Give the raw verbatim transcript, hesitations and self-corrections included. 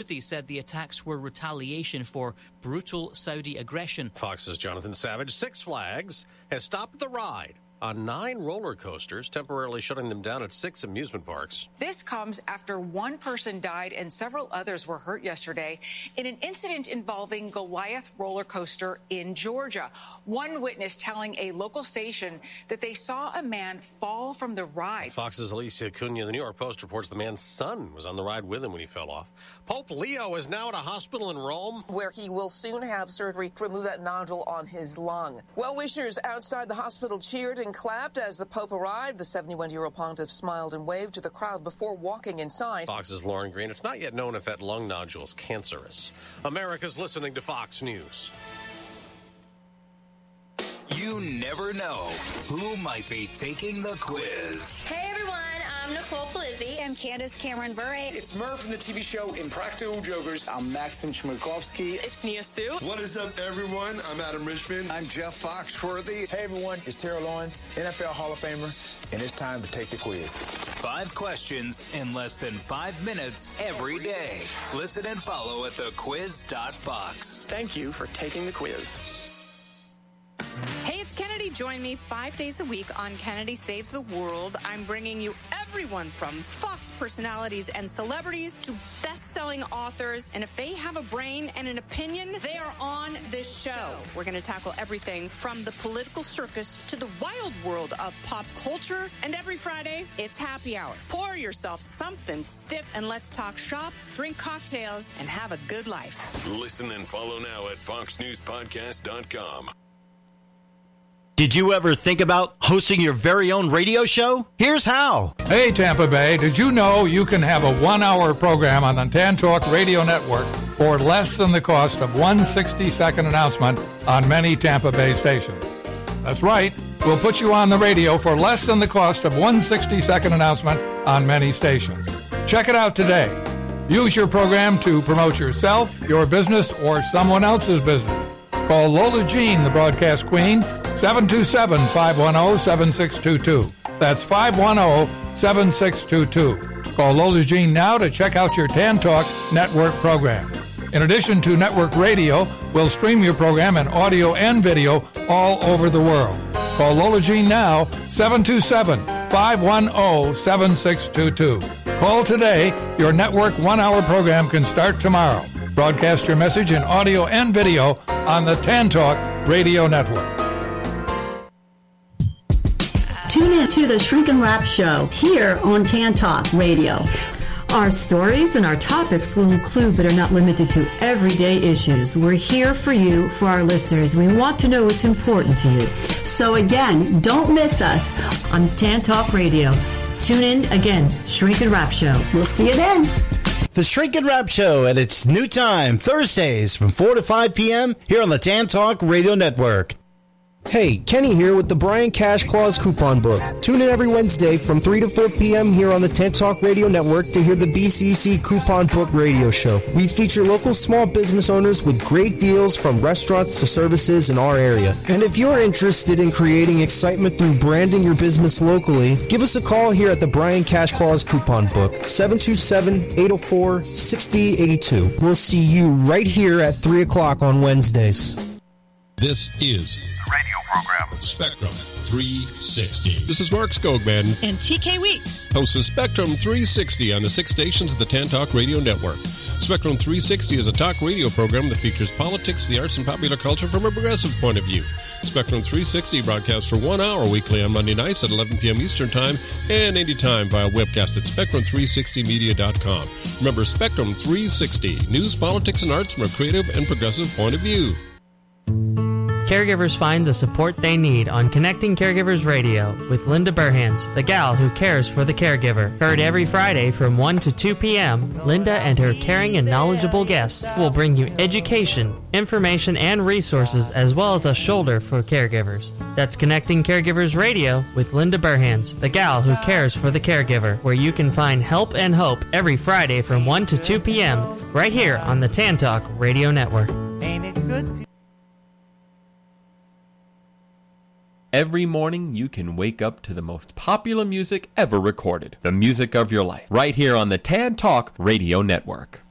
Houthi said the attacks were retaliation for brutal Saudi aggression. Fox's Jonathan Savage. Six Flags has stopped the ride on nine roller coasters, temporarily shutting them down at six amusement parks. This comes after one person died and several others were hurt yesterday in an incident involving Goliath roller coaster in Georgia. One witness telling a local station that they saw a man fall from the ride. Fox's Alicia Cunha. The New York Post reports the man's son was on the ride with him when he fell off. Pope Leo is now at a hospital in Rome, where he will soon have surgery to remove that nodule on his lung. Well-wishers outside the hospital cheered and clapped as the Pope arrived. The seventy-one-year-old pontiff smiled and waved to the crowd before walking inside. Fox's Lauren Green. It's not yet known if that lung nodule is cancerous. America's listening to Fox News. You never know who might be taking the quiz. Hey everyone, I'm Nicole Polizzi. I'm Candace Cameron Bure. It's Murph from the T V show Impractical Jokers. I'm Maxim Chmerkovsky. It's Nia Sue. What is up, everyone? I'm Adam Richmond. I'm Jeff Foxworthy. Hey everyone, it's Terrell Lawrence, N F L Hall of Famer, and it's time to take the quiz. Five questions in less than five minutes every day. Listen and follow at the quiz dot fox. Thank you for taking the quiz. Hey, it's Kennedy. Join me five days a week on Kennedy Saves the World. I'm bringing you everyone from Fox personalities and celebrities to best-selling authors. And if they have a brain and an opinion, they are on this show. We're going to tackle everything from the political circus to the wild world of pop culture. And every Friday, it's happy hour. Pour yourself something stiff and let's talk shop, drink cocktails, and have a good life. Listen and follow now at fox news podcast dot com. Did you ever think about hosting your very own radio show? Here's how. Hey, Tampa Bay, did you know you can have a one-hour program on the Tan Talk Radio Network for less than the cost of one sixty-second announcement on many Tampa Bay stations? That's right. We'll put you on the radio for less than the cost of one sixty-second announcement on many stations. Check it out today. Use your program to promote yourself, your business, or someone else's business. Call Lola Jean, the broadcast queen, seven two seven, five one zero, seven six two two. That's five one zero, seven six two two. Call Lola Jean now to check out your Tan Talk Network program. In addition to network radio, we'll stream your program in audio and video all over the world. Call Lola Jean now, seven two seven, five one zero, seven six two two. Call today. Your network one-hour program can start tomorrow. Broadcast your message in audio and video on the Tan Talk Radio Network. Tune in to the Shrink and Wrap Show here on Tan Talk Radio. Our stories and our topics will include but are not limited to everyday issues. We're here for you, for our listeners. We want to know what's important to you. So again, don't miss us on Tan Talk Radio. Tune in again, Shrink and Wrap Show. We'll see you then. The Shrink and Wrap Show at its new time, Thursdays from four to five p.m. here on the Tan Talk Radio Network. Hey, Kenny here with the Brian Cash Claus Coupon Book. Tune in every Wednesday from three to four p.m. here on the Tan Talk Radio Network to hear the B C C Coupon Book Radio Show. We feature local small business owners with great deals from restaurants to services in our area. And if you're interested in creating excitement through branding your business locally, give us a call here at the Brian Cash Claus Coupon Book, seven two seven, eight oh four, six oh eight two. We'll see you right here at three o'clock on Wednesdays. This is radio program Spectrum three sixty. This is Mark Skogman and T K Weeks. Hosts of Spectrum three sixty on the six stations of the Tan Talk Radio Network. Spectrum three sixty is a talk radio program that features politics, the arts, and popular culture from a progressive point of view. Spectrum three sixty broadcasts for one hour weekly on Monday nights at eleven p.m. Eastern Time and anytime via webcast at spectrum three sixty media dot com. Remember, Spectrum three sixty, news, politics, and arts from a creative and progressive point of view. Caregivers find the support they need on Connecting Caregivers Radio with Linda Burhans, the gal who cares for the caregiver. Heard every Friday from one to two p.m., Linda and her caring and knowledgeable guests will bring you education, information, and resources as well as a shoulder for caregivers. That's Connecting Caregivers Radio with Linda Burhans, the gal who cares for the caregiver, where you can find help and hope every Friday from one to two p.m. right here on the Tan Talk Radio Network. Ain't it good to Every morning, you can wake up to the most popular music ever recorded. The music of your life. Right here on the Tan Talk Radio Network.